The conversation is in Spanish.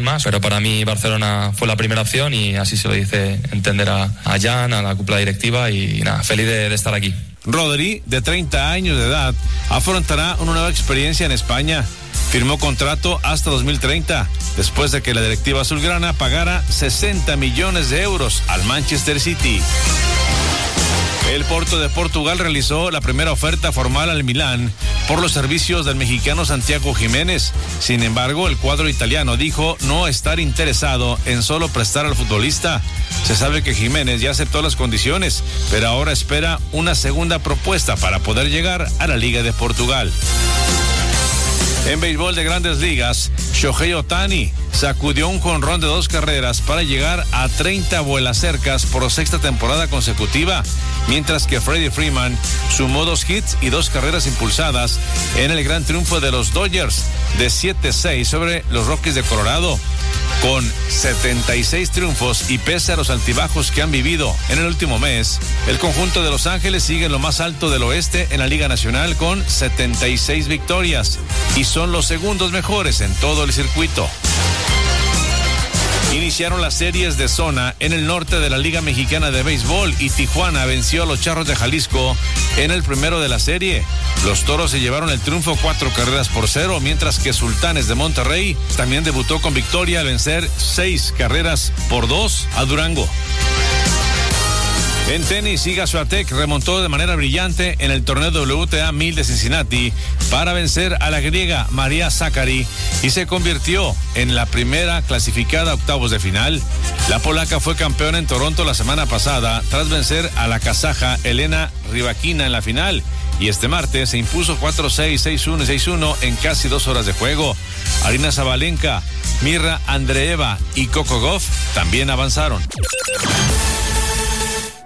opción más, pero para mí Barcelona fue la primera opción y así se lo dice entender a Jan, a la cúpula directiva y nada, feliz de estar aquí. Rodri, de 30 años de edad, afrontará una nueva experiencia en España. Firmó contrato hasta 2030, después de que la directiva azulgrana pagara 60 millones de euros al Manchester City. El Porto de Portugal realizó la primera oferta formal al Milán por los servicios del mexicano Santiago Jiménez. Sin embargo, el cuadro italiano dijo no estar interesado en solo prestar al futbolista. Se sabe que Jiménez ya aceptó las condiciones, pero ahora espera una segunda propuesta para poder llegar a la Liga de Portugal. En béisbol de Grandes Ligas, Shohei Ohtani sacudió un jonrón de 2 carreras para llegar a 30 vuelacercas por 6ª temporada consecutiva, mientras que Freddie Freeman sumó 2 hits y 2 carreras impulsadas en el gran triunfo de los Dodgers de 7-6 sobre los Rockies de Colorado. Con 76 triunfos y pese a los altibajos que han vivido en el último mes, el conjunto de Los Ángeles sigue en lo más alto del oeste en la Liga Nacional con 76 victorias y son los segundos mejores en todo el circuito. Iniciaron las series de zona en el norte de la Liga Mexicana de Béisbol y Tijuana venció a los Charros de Jalisco en el primero de la serie. Los Toros se llevaron el triunfo 4-0, mientras que Sultanes de Monterrey también debutó con victoria al vencer 6-2 a Durango. En tenis, Iga Swiatek remontó de manera brillante en el torneo WTA 1000 de Cincinnati para vencer a la griega María Sakkari y se convirtió en la primera clasificada a octavos de final. La polaca fue campeona en Toronto la semana pasada tras vencer a la kazaja Elena Rybakina en la final y este martes se impuso 4-6, 6-1 y 6-1 en casi 2 horas de juego. Aryna Sabalenka, Mirra Andreeva y Coco Gauff también avanzaron.